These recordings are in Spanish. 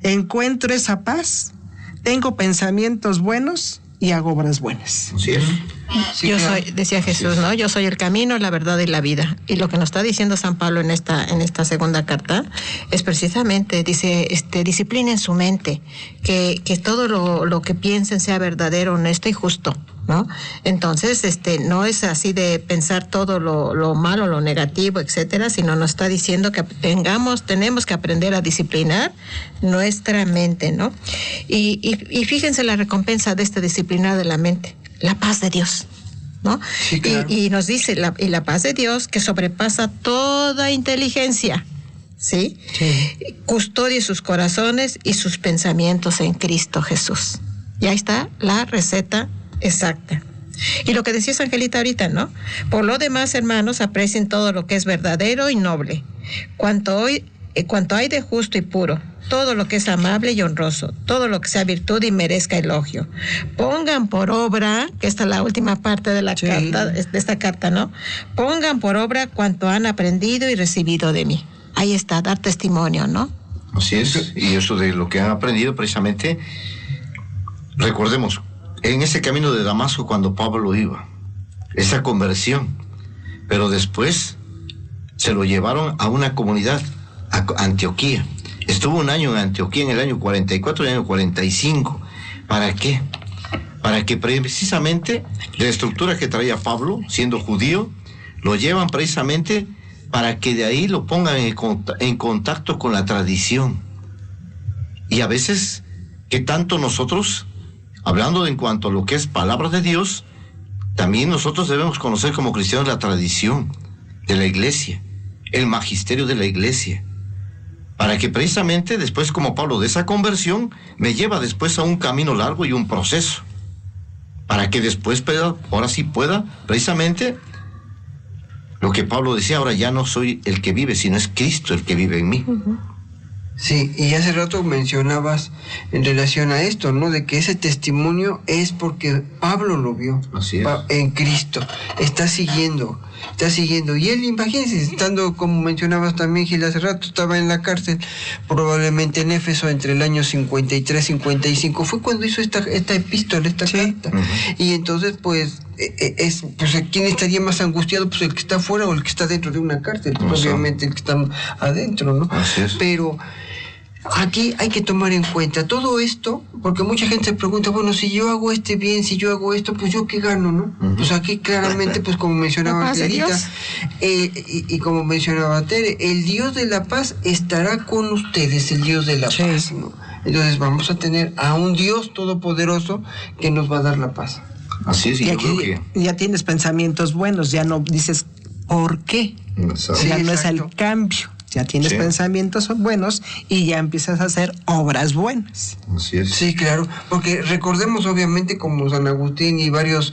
encuentro esa paz, tengo pensamientos buenos y hago obras buenas. Así es. Sí, yo soy, decía Jesús, ¿no? Yo soy el camino, la verdad y la vida. Y lo que nos está diciendo San Pablo en esta segunda carta es precisamente, dice, disciplinen su mente, que todo lo que piensen sea verdadero, honesto y justo, ¿no? Entonces, no es así de pensar todo lo malo, lo negativo, etcétera, sino nos está diciendo que tenemos que aprender a disciplinar nuestra mente, ¿no? Y fíjense la recompensa de esta disciplina de la mente. La paz de Dios, ¿no? Sí, claro. Y nos dice, la paz de Dios que sobrepasa toda inteligencia, ¿sí? Sí. Custodia sus corazones y sus pensamientos en Cristo Jesús. Y ahí está la receta exacta. Y lo que decías, Angelita, ahorita, ¿no? Por lo demás, hermanos, aprecien todo lo que es verdadero y noble. Cuanto hay de justo y puro, todo lo que es amable y honroso, todo lo que sea virtud y merezca elogio. Pongan por obra, que esta es la última parte de la carta, de esta carta, ¿no? Pongan por obra cuanto han aprendido y recibido de mí. Ahí está, dar testimonio, ¿no? Así es, y eso de lo que han aprendido precisamente, recordemos, en ese camino de Damasco cuando Pablo iba, esa conversión, pero después se lo llevaron a una comunidad, a Antioquía. Estuvo un año en Antioquía en el año 44 y el año 45. ¿Para qué? Para que precisamente la estructura que traía Pablo, siendo judío, lo llevan precisamente para que de ahí lo pongan en contacto con la tradición. Y a veces, que tanto nosotros, hablando en cuanto a lo que es palabra de Dios, también nosotros debemos conocer como cristianos la tradición de la iglesia, el magisterio de la iglesia, para que precisamente después, como Pablo, de esa conversión me lleva después a un camino largo y un proceso, para que después ahora sí pueda precisamente lo que Pablo decía, ahora ya no soy el que vive, sino es Cristo el que vive en mí. Uh-huh. Sí, y hace rato mencionabas en relación a esto, ¿no? De que ese testimonio es porque Pablo lo vio. Así es. En Cristo. Está siguiendo. Y él, imagínense, estando, como mencionabas también, Gil, hace rato, estaba en la cárcel, probablemente en Éfeso, entre el año 53-55, fue cuando hizo esta epístola, esta carta. Uh-huh. Y entonces, pues, ¿quién estaría más angustiado? Pues el que está afuera o el que está dentro de una cárcel. Pues, obviamente el que está adentro, ¿no? Así es. Pero aquí hay que tomar en cuenta todo esto, porque mucha gente se pregunta, bueno, si yo hago bien, si yo hago esto, pues yo qué gano, ¿no? Uh-huh. Pues aquí claramente, pues como mencionaba Clarita, y como mencionaba Tere, el Dios de la paz estará con ustedes, el Dios de la paz, ¿no? Entonces vamos a tener a un Dios todopoderoso que nos va a dar la paz. Así es, y aquí ya tienes pensamientos buenos, ya no dices ¿por qué? Ya no es el cambio. Ya tienes pensamientos buenos y ya empiezas a hacer obras buenas. Así es. Sí, claro, porque recordemos obviamente como San Agustín y varios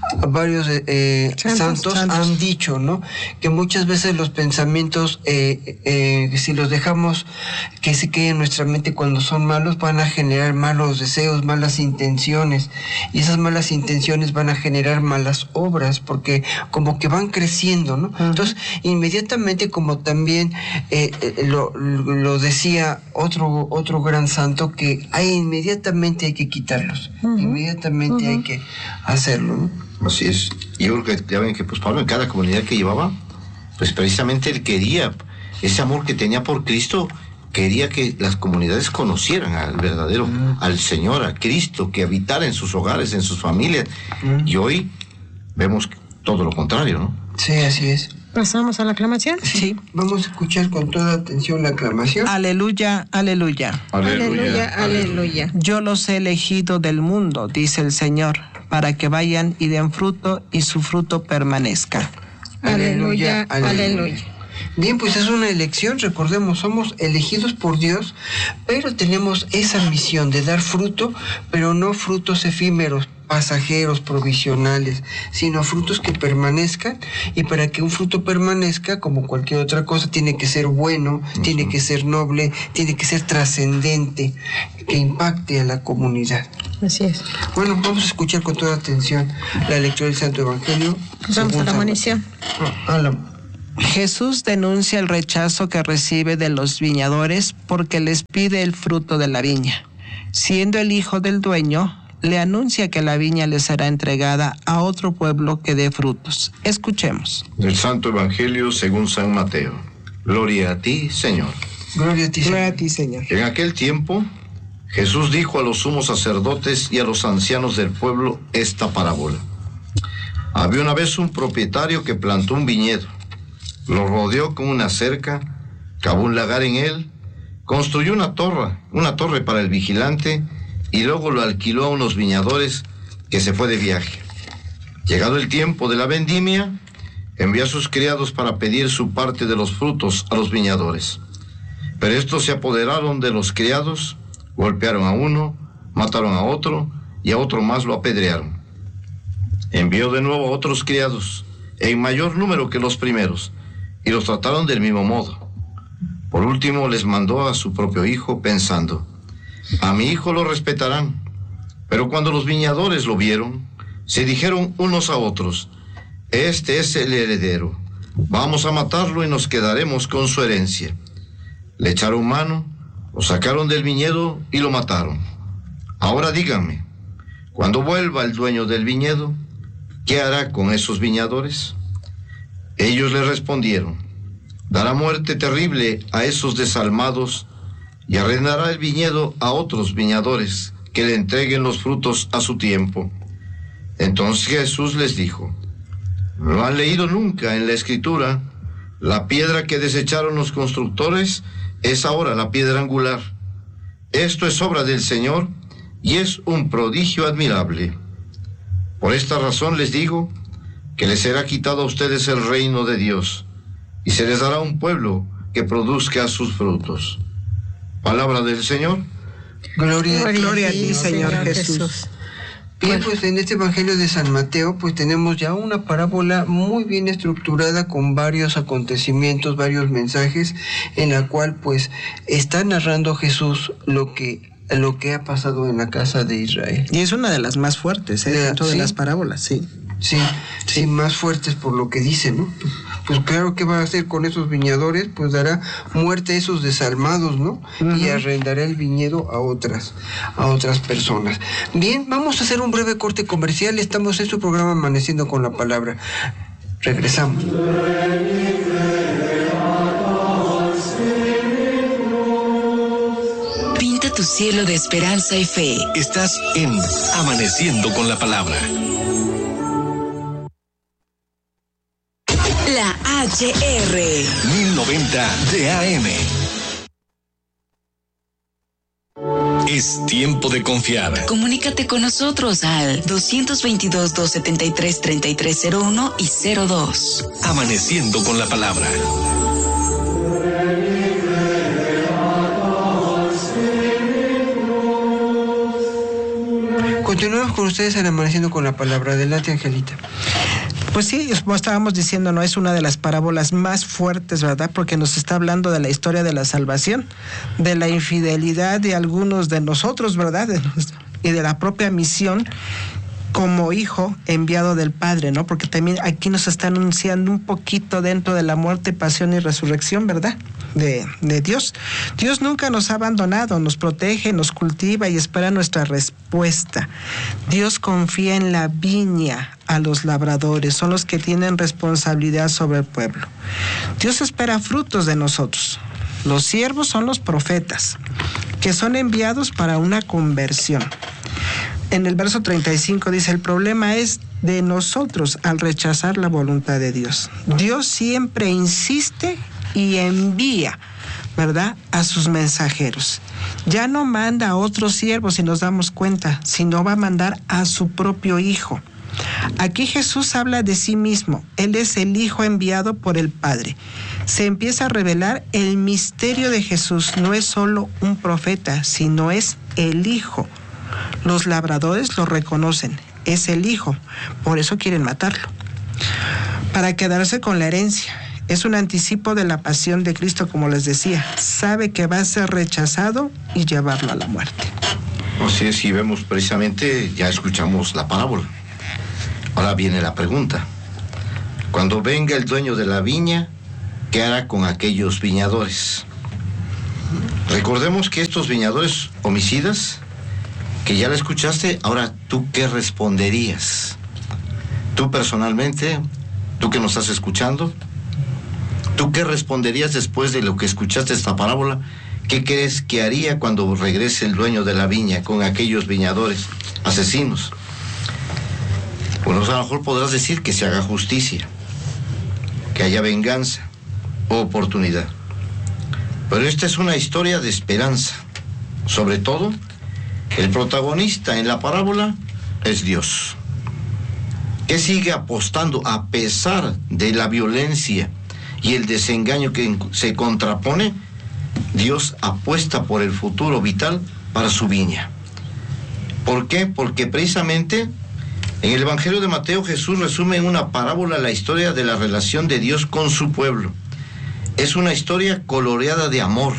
santos han dicho, ¿no? Que muchas veces los pensamientos, si los dejamos que se queden en nuestra mente cuando son malos, van a generar malos deseos, malas intenciones, y esas malas intenciones van a generar malas obras, porque como que van creciendo, ¿no? Uh-huh. Entonces, inmediatamente, como también lo decía otro gran santo, que inmediatamente hay que quitarlos. Uh-huh. Inmediatamente hay que hacerlo, ¿no? Así es. Y yo creo que ya ven que pues Pablo en cada comunidad que llevaba, pues precisamente él quería, ese amor que tenía por Cristo, quería que las comunidades conocieran al verdadero, al Señor, a Cristo, que habitara en sus hogares, en sus familias. Y hoy vemos todo lo contrario, ¿no? Sí, así es. ¿Pasamos a la aclamación? Sí, vamos a escuchar con toda atención la aclamación. Aleluya, aleluya. Aleluya, aleluya. Yo los he elegido del mundo, dice el Señor, para que vayan y den fruto y su fruto permanezca. Aleluya, aleluya. Bien, pues es una elección, recordemos, somos elegidos por Dios, pero tenemos esa misión de dar fruto, pero no frutos efímeros, pasajeros, provisionales, sino frutos que permanezcan, y para que un fruto permanezca, como cualquier otra cosa, tiene que ser bueno, tiene que ser noble, tiene que ser trascendente, que impacte a la comunidad. Así es. Bueno, vamos a escuchar con toda atención la lectura del Santo Evangelio. Vamos a la munición. Jesús denuncia el rechazo que recibe de los viñadores porque les pide el fruto de la viña. Siendo el hijo del dueño, le anuncia que la viña le será entregada a otro pueblo que dé frutos. Escuchemos. Del Santo Evangelio según San Mateo. Gloria a ti, Señor. Gloria a ti, Señor. Gloria a ti, Señor. En aquel tiempo, Jesús dijo a los sumos sacerdotes y a los ancianos del pueblo esta parábola. Había una vez un propietario que plantó un viñedo, lo rodeó con una cerca, cavó un lagar en él, construyó una torre para el vigilante y luego lo alquiló a unos viñadores que se fue de viaje. Llegado el tiempo de la vendimia, envió a sus criados para pedir su parte de los frutos a los viñadores. Pero estos se apoderaron de los criados, golpearon a uno, mataron a otro y a otro más lo apedrearon. Envió de nuevo a otros criados, en mayor número que los primeros, y los trataron del mismo modo. Por último les mandó a su propio hijo, pensando, a mi hijo lo respetarán. Pero cuando los viñadores lo vieron, se dijeron unos a otros, este es el heredero, vamos a matarlo y nos quedaremos con su herencia. Le echaron mano, lo sacaron del viñedo y lo mataron. Ahora díganme, cuando vuelva el dueño del viñedo, ¿qué hará con esos viñadores? Ellos le respondieron, dará muerte terrible a esos desalmados y arrendará el viñedo a otros viñadores que le entreguen los frutos a su tiempo. Entonces Jesús les dijo, ¿no han leído nunca en la Escritura? La piedra que desecharon los constructores es ahora la piedra angular. Esto es obra del Señor y es un prodigio admirable. Por esta razón les digo que les será quitado a ustedes el reino de Dios y se les dará un pueblo que produzca sus frutos. Palabra del Señor. Gloria a ti, Señor Jesús. Bien, pues en este Evangelio de San Mateo, pues tenemos ya una parábola muy bien estructurada con varios acontecimientos, varios mensajes, en la cual pues está narrando Jesús lo que ha pasado en la casa de Israel. Y es una de las más fuertes, dentro de las parábolas, sí. Sí, más fuertes por lo que dice, ¿no? Pues claro, ¿qué va a hacer con esos viñadores? Pues dará muerte a esos desalmados, ¿no? Uh-huh. Y arrendará el viñedo a otras personas. Bien, vamos a hacer un breve corte comercial. Estamos en su programa Amaneciendo con la Palabra. Regresamos. Pinta tu cielo de esperanza y fe. Estás en Amaneciendo con la Palabra. La HR 1090 de AM. Es tiempo de confiar. Comunícate con nosotros al 222-273-3301 y 02. Amaneciendo con la Palabra. Continuamos con ustedes en Amaneciendo con la Palabra. Adelante, Angelita. Pues sí, como estábamos diciendo, no es una de las parábolas más fuertes, ¿verdad? Porque nos está hablando de la historia de la salvación, de la infidelidad de algunos de nosotros, ¿verdad? Y de la propia misión como hijo enviado del Padre, ¿no? Porque también aquí nos está anunciando un poquito dentro de la muerte, pasión y resurrección, ¿verdad? De Dios. Dios nunca nos ha abandonado, nos protege, nos cultiva y espera nuestra respuesta. Dios confía en la viña a los labradores, son los que tienen responsabilidad sobre el pueblo. Dios espera frutos de nosotros. Los siervos son los profetas, que son enviados para una conversión. En el verso 35 dice, el problema es de nosotros al rechazar la voluntad de Dios. Dios siempre insiste y envía, ¿verdad?, a sus mensajeros. Ya no manda a otros siervos, si nos damos cuenta, sino va a mandar a su propio Hijo. Aquí Jesús habla de sí mismo. Él es el Hijo enviado por el Padre. Se empieza a revelar el misterio de Jesús. No es solo un profeta, sino es el Hijo. Los labradores lo reconocen, es el Hijo, por eso quieren matarlo, para quedarse con la herencia. Es un anticipo de la pasión de Cristo, como les decía. Sabe que va a ser rechazado y llevarlo a la muerte. Así es, y vemos precisamente, ya escuchamos la parábola. Ahora viene la pregunta. Cuando venga el dueño de la viña, ¿qué hará con aquellos viñadores? Recordemos que estos viñadores homicidas, que ya la escuchaste, ahora tú qué responderías. Tú personalmente, tú que nos estás escuchando, ¿tú qué responderías después de lo que escuchaste esta parábola? ¿Qué crees que haría cuando regrese el dueño de la viña con aquellos viñadores asesinos? Bueno, a lo mejor podrás decir que se haga justicia, que haya venganza o oportunidad. Pero esta es una historia de esperanza. Sobre todo, el protagonista en la parábola es Dios, que sigue apostando a pesar de la violencia y el desengaño que se contrapone. Dios apuesta por el futuro vital para su viña. ¿Por qué? Porque precisamente en el Evangelio de Mateo Jesús resume en una parábola la historia de la relación de Dios con su pueblo. Es una historia coloreada de amor,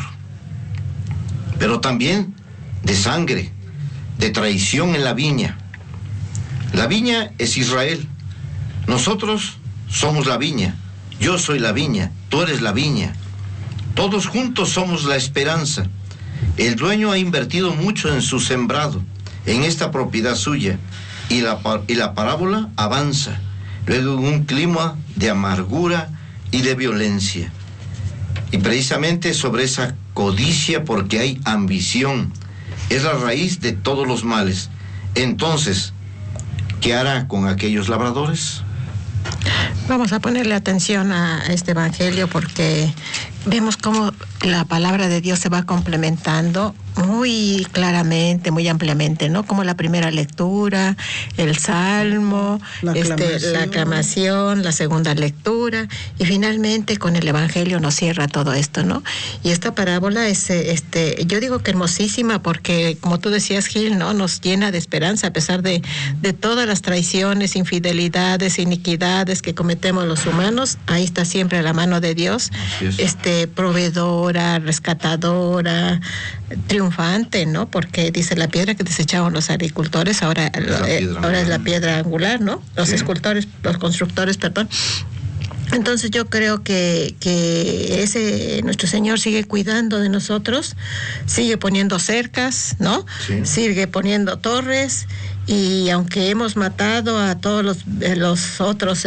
pero también de sangre, de traición en la viña. La viña es Israel. Nosotros somos la viña. Yo soy la viña, tú eres la viña. Todos juntos somos la esperanza. El dueño ha invertido mucho en su sembrado, en esta propiedad suya, y la parábola avanza, luego en un clima de amargura y de violencia. Y precisamente sobre esa codicia, porque hay ambición, es la raíz de todos los males. Entonces, ¿qué hará con aquellos labradores? Vamos a ponerle atención a este evangelio porque vemos cómo la palabra de Dios se va complementando muy claramente, muy ampliamente, ¿no? Como la primera lectura, el salmo, la aclamación, la segunda lectura, y finalmente con el evangelio nos cierra todo esto, ¿no? Y esta parábola es, yo digo que hermosísima porque, como tú decías, Gil, ¿no? Nos llena de esperanza a pesar de todas las traiciones, infidelidades, iniquidades que cometemos los humanos. Ahí está siempre la mano de Dios, proveedora, rescatadora, triunfante, ¿no? Porque dice la piedra que desechaban los agricultores, ahora es la piedra angular, ¿no? Los constructores, perdón. Entonces yo creo que nuestro Señor sigue cuidando de nosotros, sigue poniendo cercas, ¿no? Sí. Sigue poniendo torres, y aunque hemos matado a todos los otros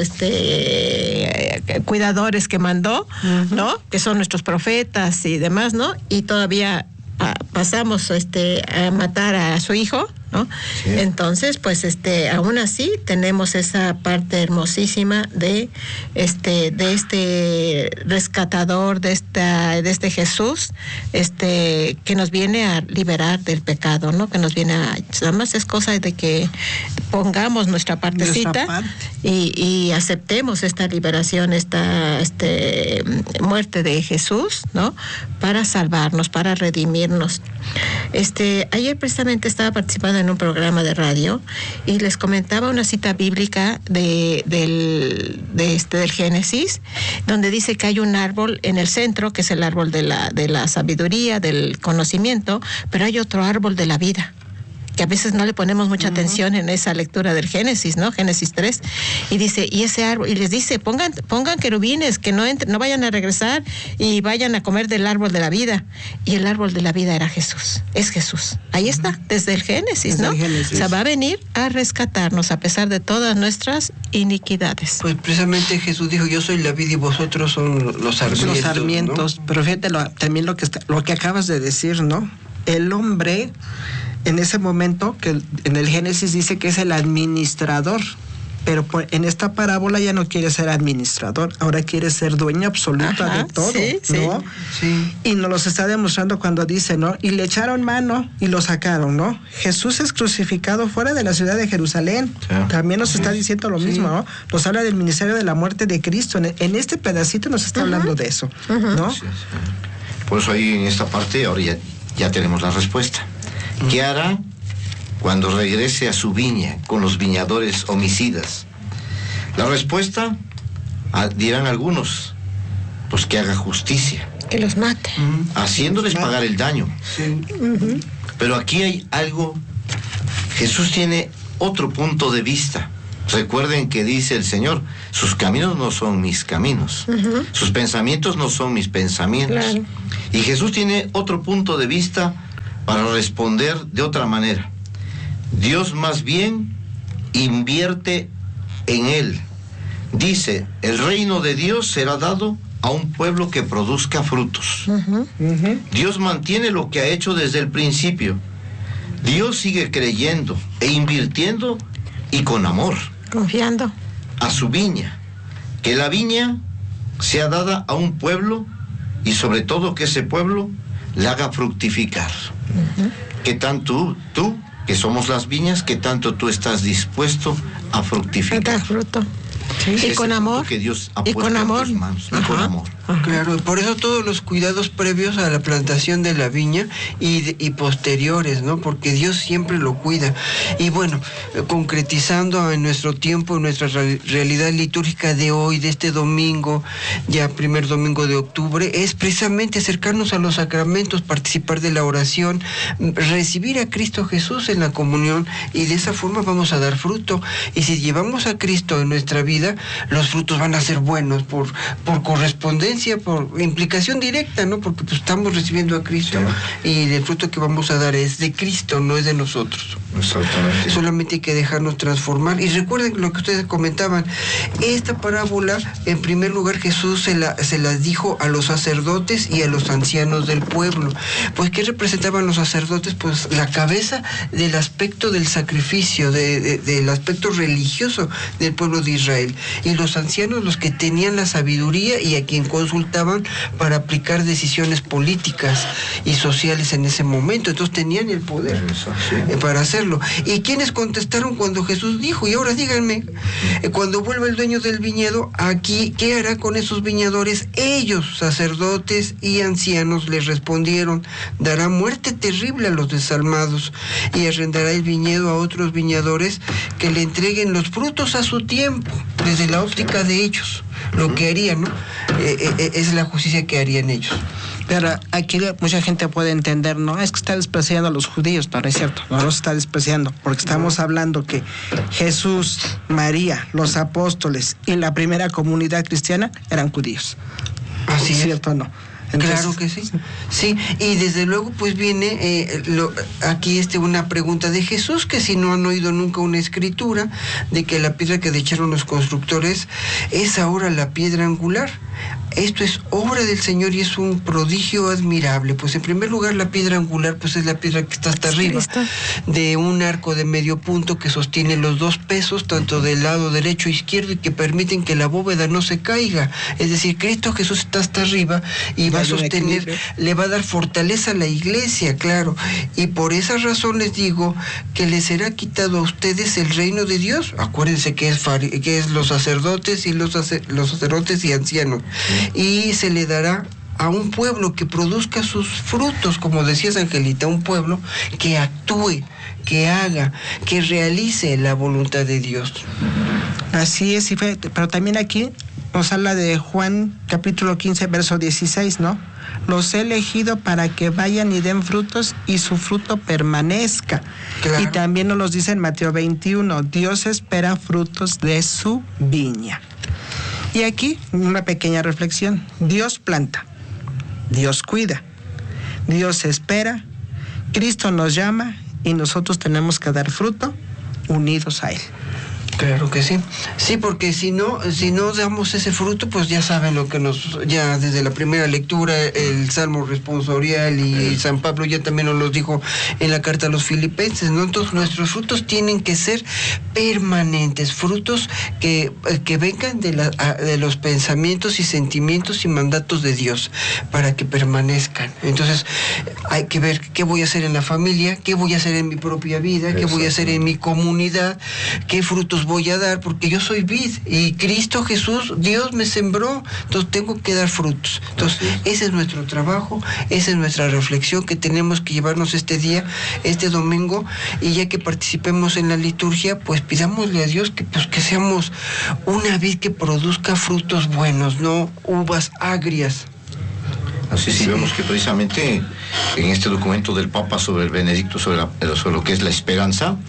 cuidadores que mandó, ¿no? Que son nuestros profetas y demás, ¿no? Y todavía pasamos a matar a su hijo, ¿no? Sí. Entonces, pues aún así tenemos esa parte hermosísima de este rescatador, de este Jesús, que nos viene a liberar del pecado, ¿no? Que nos viene además es cosa de que pongamos nuestra partecita y aceptemos esta liberación, esta muerte de Jesús, ¿no? Para salvarnos, para redimirnos. Ayer precisamente estaba participando en un programa de radio y les comentaba una cita bíblica del Génesis, donde dice que hay un árbol en el centro, que es el árbol de la sabiduría, del conocimiento, pero hay otro árbol de la vida, que a veces no le ponemos mucha atención en esa lectura del Génesis, ¿no? Génesis 3, y dice, y ese árbol, y les dice, pongan querubines, que no vayan a regresar y vayan a comer del árbol de la vida, y el árbol de la vida era Jesús, es Jesús, ahí está, desde el Génesis, ¿no? O sea, va a venir a rescatarnos a pesar de todas nuestras iniquidades. Pues precisamente Jesús dijo, yo soy la vid y vosotros son los sarmientos. Los sarmientos, ¿no? Pero fíjate también lo que acabas de decir, ¿no? El hombre, en ese momento, que en el Génesis dice que es el administrador, pero en esta parábola ya no quiere ser administrador, ahora quiere ser dueño absoluto de todo, ¿no? Sí. Y nos los está demostrando cuando dice, ¿no? Y le echaron mano y lo sacaron, ¿no? Jesús es crucificado fuera de la ciudad de Jerusalén. Sí. También nos está diciendo lo mismo, ¿no? Nos habla del ministerio de la muerte de Cristo. En este pedacito nos está hablando de eso, ¿no? Sí. Por eso ahí en esta parte ahora ya tenemos la respuesta. ¿Qué hará cuando regrese a su viña con los viñadores homicidas? La respuesta, dirán algunos, pues que haga justicia. Que los mate. Haciéndoles pagar el daño. Sí. Pero aquí hay algo, Jesús tiene otro punto de vista. Recuerden que dice el Señor, sus caminos no son mis caminos, sus pensamientos no son mis pensamientos. Claro. Y Jesús tiene otro punto de vista para responder de otra manera. Dios más bien invierte en él. Dice, el reino de Dios será dado a un pueblo que produzca frutos. Dios mantiene lo que ha hecho desde el principio. Dios sigue creyendo e invirtiendo y con amor. Confiando. A su viña. Que la viña sea dada a un pueblo y sobre todo que ese pueblo la haga fructificar. Que tanto tú, que somos las viñas, que tanto tú estás dispuesto a fructificar. Dar fruto. Sí. Y Ese con fruto amor. que Dios ha Y puesto con en amor. tus manos. Y Ajá. con amor. Claro, por eso todos los cuidados previos a la plantación de la viña y posteriores, ¿no? Porque Dios siempre lo cuida. Y bueno, concretizando en nuestro tiempo, en nuestra realidad litúrgica de hoy, de este domingo, ya primer domingo de octubre, es precisamente acercarnos a los sacramentos, participar de la oración, recibir a Cristo Jesús en la comunión, y de esa forma vamos a dar fruto. Y si llevamos a Cristo en nuestra vida, los frutos van a ser buenos por correspondencia, por implicación directa, ¿no? Porque pues estamos recibiendo a Cristo, y el fruto que vamos a dar es de Cristo, no es de nosotros. Exactamente. Solamente hay que dejarnos transformar. Y recuerden lo que ustedes comentaban, esta parábola, en primer lugar, Jesús se las dijo a los sacerdotes y a los ancianos del pueblo. Pues, ¿qué representaban los sacerdotes? Pues la cabeza del aspecto del sacrificio, del aspecto religioso del pueblo de Israel. Y los ancianos, los que tenían la sabiduría y a quien consultaban para aplicar decisiones políticas y sociales en ese momento. Entonces tenían el poder para hacerlo. ¿Y quiénes contestaron cuando Jesús dijo? Y ahora díganme, cuando vuelva el dueño del viñedo, aquí, ¿qué hará con esos viñadores? Ellos, sacerdotes y ancianos, les respondieron, dará muerte terrible a los desalmados y arrendará el viñedo a otros viñadores que le entreguen los frutos a su tiempo, desde la óptica de ellos. Lo que harían, ¿no? Es la justicia que harían ellos. Pero aquí mucha gente puede entender, no, es que está despreciando a los judíos, no es cierto, no los está despreciando, porque estamos hablando que Jesús, María, los apóstoles y la primera comunidad cristiana eran judíos. Así es. ¿Cierto o no? Entonces, claro que sí. Sí, y desde luego pues viene aquí una pregunta de Jesús, que si no han oído nunca una escritura de que la piedra que desecharon los constructores es ahora la piedra angular. Esto es obra del Señor y es un prodigio admirable. Pues en primer lugar, la piedra angular pues es la piedra que está hasta arriba de un arco de medio punto que sostiene los dos pesos, tanto del lado derecho e izquierdo, y que permiten que la bóveda no se caiga. Es decir, Cristo Jesús está hasta arriba y va a sostener, le va a dar fortaleza a la iglesia, claro. Y por esa razón les digo que les será quitado a ustedes el reino de Dios. Acuérdense que es los sacerdotes y los sacerdotes y ancianos. Y se le dará a un pueblo que produzca sus frutos, como decías, Angelita, un pueblo que actúe, que haga, que realice la voluntad de Dios. Así es, pero también aquí nos habla de Juan capítulo 15, verso 16, ¿no? Los he elegido para que vayan y den frutos y su fruto permanezca. Claro. Y también nos dice en Mateo 21, Dios espera frutos de su viña. Y aquí una pequeña reflexión. Dios planta, Dios cuida, Dios espera, Cristo nos llama y nosotros tenemos que dar fruto unidos a Él. Claro que sí. Sí, porque si no damos ese fruto, pues ya saben lo que ya desde la primera lectura, el Salmo responsorial y San Pablo ya también nos lo dijo en la carta a los Filipenses, ¿no? Entonces nuestros frutos tienen que ser permanentes, frutos que vengan de los pensamientos y sentimientos y mandatos de Dios, para que permanezcan. Entonces hay que ver qué voy a hacer en la familia, qué voy a hacer en mi propia vida, qué voy a hacer en mi comunidad, qué frutos voy a dar, porque yo soy vid y Cristo Jesús, Dios me sembró, entonces tengo que dar frutos. Entonces ese es nuestro trabajo, esa es nuestra reflexión que tenemos que llevarnos este día, este domingo, y ya que participemos en la liturgia, pues pidámosle a Dios que seamos una vid que produzca frutos buenos, no uvas agrias. Así sí, vemos que precisamente en este documento del Papa sobre el Benedicto, sobre lo que es la esperanza,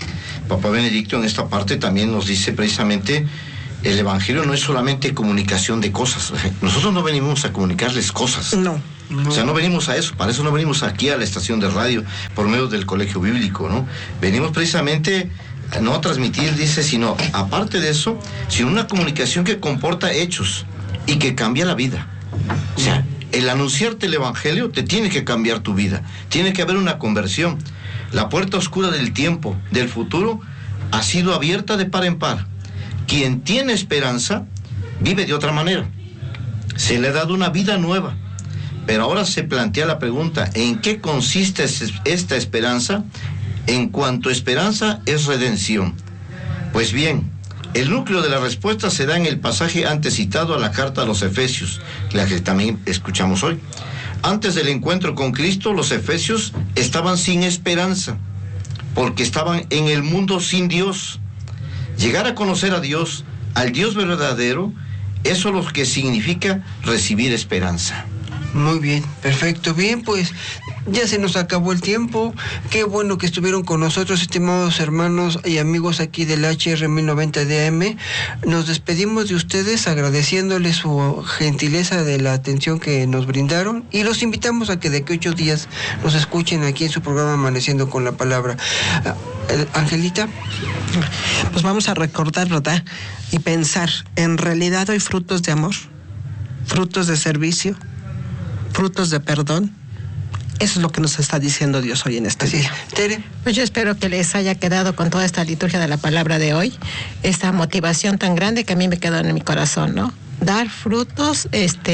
Papa Benedicto en esta parte también nos dice precisamente, el Evangelio no es solamente comunicación de cosas. Nosotros no venimos a comunicarles cosas. No. O sea, no venimos a eso, para eso no venimos aquí a la estación de radio por medio del colegio bíblico, ¿no? Venimos precisamente no a transmitir, dice, sino, aparte de eso, sino una comunicación que comporta hechos y que cambia la vida. O sea, el anunciarte el Evangelio te tiene que cambiar tu vida, tiene que haber una conversión. La puerta oscura del tiempo, del futuro, ha sido abierta de par en par. Quien tiene esperanza vive de otra manera. Se le ha dado una vida nueva. Pero ahora se plantea la pregunta, ¿en qué consiste esta esperanza? En cuanto esperanza es redención. Pues bien, el núcleo de la respuesta se da en el pasaje antes citado a la carta a los Efesios, la que también escuchamos hoy. Antes del encuentro con Cristo, los efesios estaban sin esperanza, porque estaban en el mundo sin Dios. Llegar a conocer a Dios, al Dios verdadero, eso es lo que significa recibir esperanza. Muy bien, perfecto. Bien, pues ya se nos acabó el tiempo. Qué bueno que estuvieron con nosotros, estimados hermanos y amigos aquí del HR 1090 de AM. Nos despedimos de ustedes agradeciéndoles su gentileza de la atención que nos brindaron y los invitamos a que de aquí a 8 días nos escuchen aquí en su programa Amaneciendo con la Palabra. Angelita. Pues vamos a recordar, ¿verdad? Y pensar, en realidad hay frutos de amor, frutos de servicio, frutos de perdón. Eso es lo que nos está diciendo Dios hoy en este día. Tere. Pues yo espero que les haya quedado con toda esta liturgia de la palabra de hoy, esta motivación tan grande que a mí me quedó en mi corazón, ¿no? Dar frutos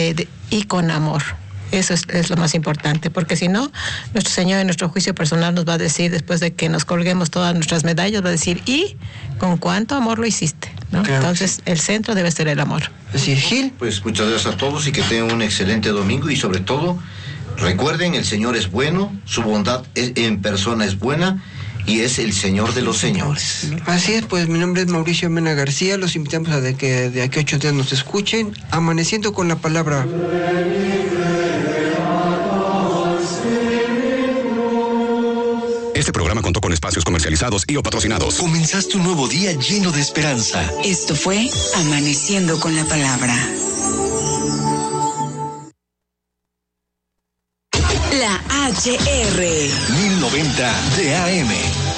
y con amor. Eso es lo más importante, porque si no, nuestro Señor en nuestro juicio personal nos va a decir, después de que nos colguemos todas nuestras medallas, va a decir, ¿y con cuánto amor lo hiciste? ¿No? Claro. Entonces, el centro debe ser el amor. Así es, Gil. Pues muchas gracias a todos y que tengan un excelente domingo y sobre todo, recuerden, el Señor es bueno, su bondad en persona es buena y es el Señor de los señores. Así es, pues mi nombre es Mauricio Mena García, los invitamos a que de aquí a 8 días nos escuchen, Amaneciendo con la Palabra. Este programa contó con espacios comercializados y o patrocinados. Comenzaste un nuevo día lleno de esperanza. Esto fue Amaneciendo con la Palabra. La HR 1090 de AM.